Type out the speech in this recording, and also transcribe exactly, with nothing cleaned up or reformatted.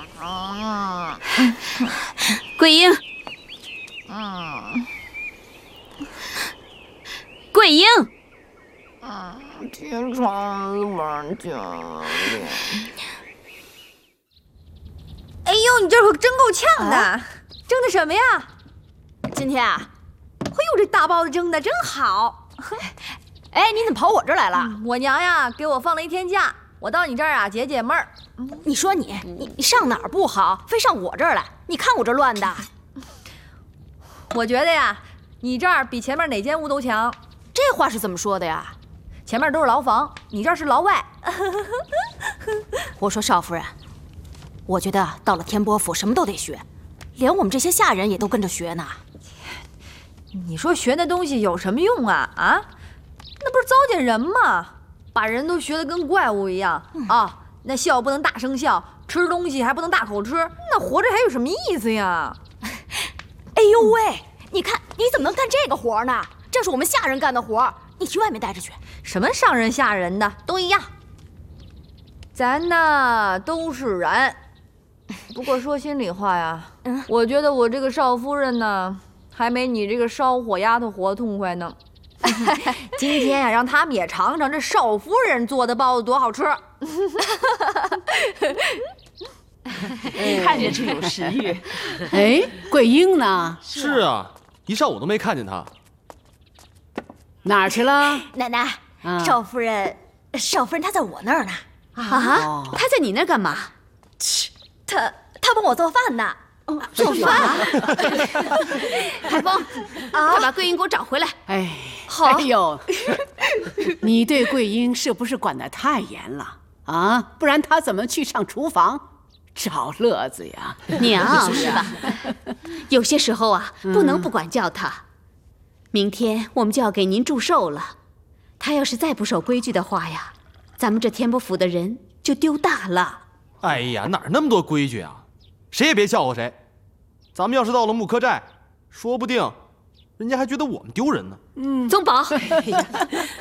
桂英，嗯，桂英， 嗯，天窗玩家练。 哎呦，你这可真够呛的，啊、蒸的什么呀？ 今天啊， 哎呦，这大包子蒸的真好。 哎，你怎么跑我这儿来了？ 嗯、我娘呀给我放了一天假，我到你这儿啊解解闷儿。 你说你你你上哪儿不好，非上我这儿来？你看我这乱的。 我觉得呀，你这儿比前面哪间屋都强。 这话是怎么说的呀？ 前面都是牢房，你这儿是牢外。 我说少夫人，我觉得到了天波府什么都得学，连我们这些下人也都跟着学呢。 你说学那东西有什么用啊？啊，那不是糟践人吗？把人都学得跟怪物一样、嗯、啊！那笑不能大声笑，吃东西还不能大口吃，那活着还有什么意思呀？ 哎呦喂，你看你怎么能干这个活呢？这是我们下人干的活，你去外面待着去。 什么上人下人的都一样，咱呢都是人。不过说心里话呀，嗯、我觉得我这个少夫人呢，还没你这个烧火丫头活痛快呢。今天呀、啊，让他们也尝尝这少夫人做的包子多好吃。 看着就有食欲。 哎，桂英呢？ 是啊，一上午都没看见她。 哪儿去了？ 奶奶，啊、少夫人，少夫人她在我那儿呢。 啊？她在你那儿干嘛？ 切，她她帮我做饭呢。 哦，做饭。海峰，快把桂英给我找回来。 哎， 好。 哎呦，你对桂英是不是管得太严了啊？不然她怎么去上厨房找乐子呀？ 娘是吧？有些时候啊，不能不管教她。嗯、明天我们就要给您祝寿了，她要是再不守规矩的话呀，咱们这天波府的人就丢大了。 哎呀，哪儿那么多规矩啊？谁也别笑话谁。咱们要是到了木柯寨，说不定人家还觉得我们丢人呢。 嗯，宗宝，